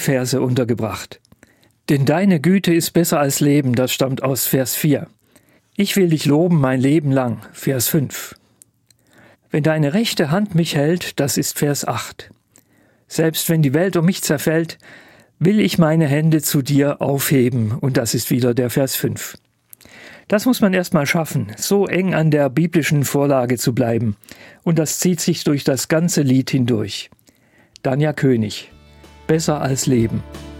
Verse untergebracht. Denn deine Güte ist besser als Leben, das stammt aus Vers 4. Ich will dich loben mein Leben lang, Vers 5. Wenn deine rechte Hand mich hält, das ist Vers 8. Selbst wenn die Welt um mich zerfällt, will ich meine Hände zu dir aufheben, und das ist wieder der Vers 5. Das muss man erst mal schaffen, so eng an der biblischen Vorlage zu bleiben. Und das zieht sich durch das ganze Lied hindurch. Danja König. Besser als Leben.